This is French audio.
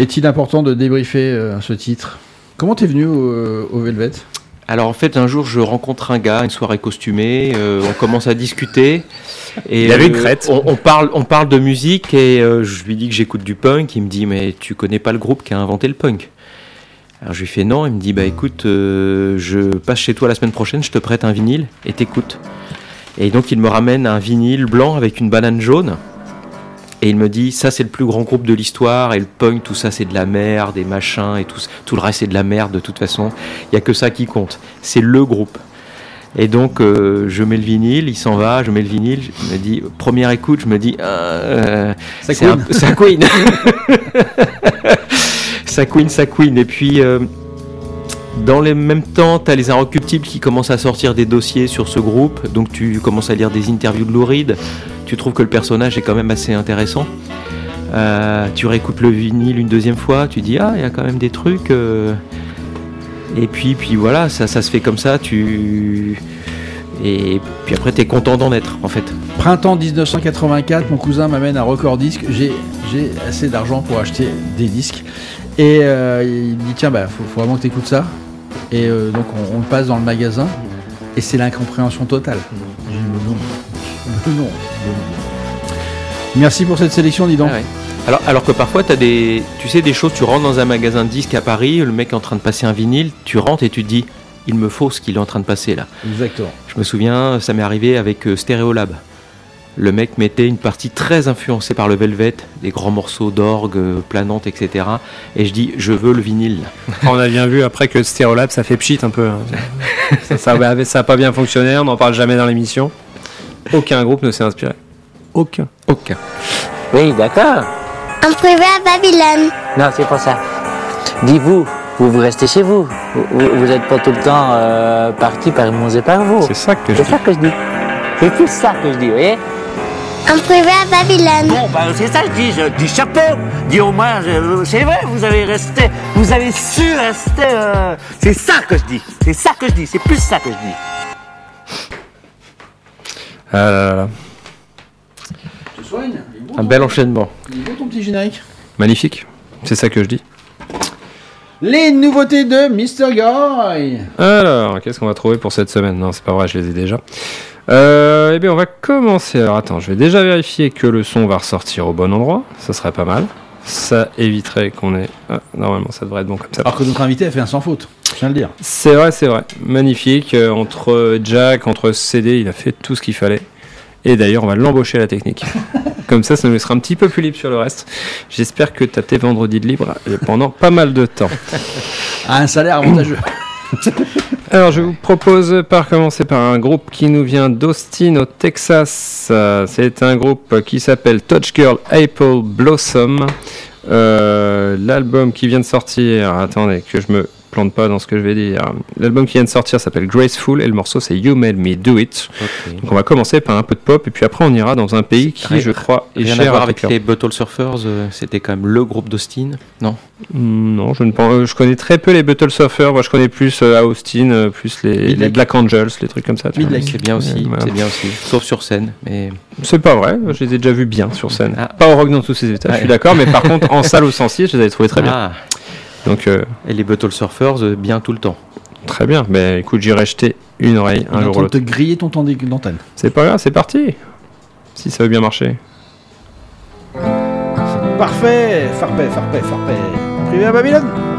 Est-il important de débriefer ce titre ? Comment t'es venu au Velvet ? Alors en fait, un jour, je rencontre un gars, une soirée costumée, on commence à discuter. Et il avait une crête. On parle de musique et je lui dis que j'écoute du punk. Il me dit, mais tu connais pas le groupe qui a inventé le punk ? Alors je lui fais non. Il me dit, bah écoute, je passe chez toi la semaine prochaine, je te prête un vinyle et t'écoutes. Et donc il me ramène un vinyle blanc avec une banane jaune. Et il me dit, ça c'est le plus grand groupe de l'histoire, et le punk, tout ça c'est de la merde, et machin, et tout le reste c'est de la merde de toute façon. Il n'y a que ça qui compte. C'est le groupe. Et donc je mets le vinyle, il s'en va, je mets le vinyle, je me dis, première écoute, je me dis, ça couine. Ça couine. Et puis dans le même temps, tu as les Inrecuptibles qui commencent à sortir des dossiers sur ce groupe, donc tu commences à lire des interviews de Lou Reed. Tu trouves que le personnage est quand même assez intéressant. Tu réécoutes le vinyle une deuxième fois, tu dis il y a quand même des trucs. Et puis voilà, ça se fait comme ça. Et puis après, t'es content d'en être en fait. Printemps 1984, mon cousin m'amène un record disque. J'ai assez d'argent pour acheter des disques. Et il me dit tiens, faut vraiment que t'écoutes ça. Et donc on le passe dans le magasin. Et c'est l'incompréhension totale. J'ai dit non. Merci pour cette sélection, dis donc. Ah ouais. Alors que parfois tu sais des choses, tu rentres dans un magasin de disques à Paris, le mec est en train de passer un vinyle, tu rentres et tu te dis il me faut ce qu'il est en train de passer là. Exactement. Je me souviens, ça m'est arrivé avec Stereolab. Le mec mettait une partie très influencée par le Velvet, des grands morceaux d'orgue, planantes, etc. Et je dis je veux le vinyle. On a bien vu après que Stereolab ça fait pchit un peu. Ça a pas bien fonctionné, on n'en parle jamais dans l'émission. Aucun groupe ne s'est inspiré. Aucun. Oui, d'accord. En privé à Babylone. Non, c'est pas ça. Dis-vous, vous restez chez vous. Vous n'êtes pas tout le temps parti par moi et par vous. C'est ça que je dis. C'est tout ça que je dis, vous voyez. En privé à Babylone. Bon, c'est ça que je dis chapeau. Dis au moins, c'est vrai, vous avez su rester. C'est ça que je dis. C'est plus ça que je dis. Tu soignes ? Un bel enchaînement. Il est beau ton petit générique. Magnifique. C'est ça que je dis. Les nouveautés de Mr. Guy. Alors, qu'est-ce qu'on va trouver pour cette semaine ? Non, c'est pas vrai, je les ai déjà. Eh bien, on va commencer. Alors, attends, je vais déjà vérifier que le son va ressortir au bon endroit. Ça serait pas mal. Ça éviterait qu'on ait... normalement, ça devrait être bon comme ça. Alors que notre invité a fait un sans faute, je viens de le dire. C'est vrai. Magnifique. Entre Jack, entre CD, il a fait tout ce qu'il fallait. Et d'ailleurs, on va l'embaucher à la technique. Comme ça nous laissera un petit peu plus libre sur le reste. J'espère que tu as tes vendredis de libre pendant pas mal de temps. Un salaire avantageux. Alors, je vous propose commencer par un groupe qui nous vient d'Austin, au Texas. C'est un groupe qui s'appelle Touch Girl Apple Blossom. L'album qui vient de sortir... Attendez, que je me plante pas dans ce que je vais dire. L'album qui vient de sortir s'appelle Graceful et le morceau c'est You Made Me Do It. Okay. Donc on va commencer par un peu de pop et puis après on ira dans un pays qui je crois est cher à voir avec les Buttle Surfers, c'était quand même le groupe d'Austin, non? Non, je connais très peu les Buttle Surfers, moi je connais plus Austin, plus les Black Angels, les trucs comme ça. C'est bien aussi, sauf sur scène. Mais... C'est pas vrai, je les ai déjà vus bien sur scène. Pas au Rock dans tous ses états, je suis d'accord, mais par contre en salle au Sensier, je les avais trouvés très bien. Donc, et les Buttle Surfers, bien tout le temps. Très bien. Ben, écoute, j'irai jeter une oreille un jour ou l'autre. Te griller ton temps d'antenne. C'est pas grave, c'est parti. Si ça veut bien marcher. Parfait. Privé à Babylone.